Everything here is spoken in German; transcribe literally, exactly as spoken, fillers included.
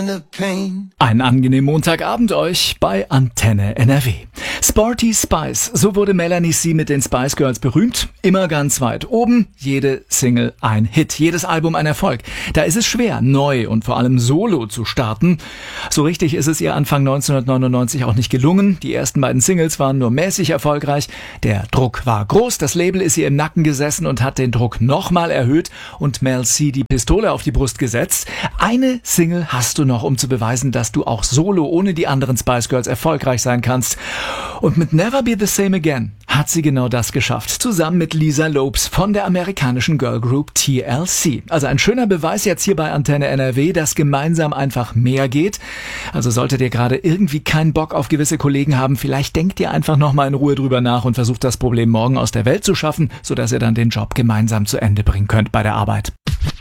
and the pain. Einen angenehmen Montagabend euch bei Antenne N R W. Sporty Spice, so wurde Melanie C. mit den Spice Girls berühmt. Immer ganz weit oben, jede Single ein Hit, jedes Album ein Erfolg. Da ist es schwer, neu und vor allem solo zu starten. So richtig ist es ihr Anfang neunzehnhundertneunundneunzig auch nicht gelungen. Die ersten beiden Singles waren nur mäßig erfolgreich. Der Druck war groß, das Label ist ihr im Nacken gesessen und hat den Druck nochmal erhöht und Mel C. die Pistole auf die Brust gesetzt. Eine Single hast du noch, um zu beweisen, dass du auch solo ohne die anderen Spice Girls erfolgreich sein kannst. Und mit Never Be the Same Again hat sie genau das geschafft, zusammen mit Lisa Lopes von der amerikanischen Girlgroup T L C. Also ein schöner Beweis jetzt hier bei Antenne N R W, dass gemeinsam einfach mehr geht. Also solltet ihr gerade irgendwie keinen Bock auf gewisse Kollegen haben, vielleicht denkt ihr einfach nochmal in Ruhe drüber nach und versucht das Problem morgen aus der Welt zu schaffen, sodass ihr dann den Job gemeinsam zu Ende bringen könnt bei der Arbeit.